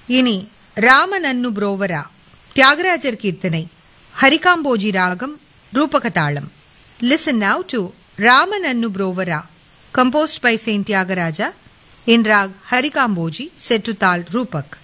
இனி ராமனன்னு புரோவரா தியாகராஜர் கீர்த்தனை ஹரிகாம்போஜி ராகம் ரூபகதாளம். Listen now to Ramanannu Brovara, composed by Saint Tyagaraja in rag Harikamboji set to tal Rupak.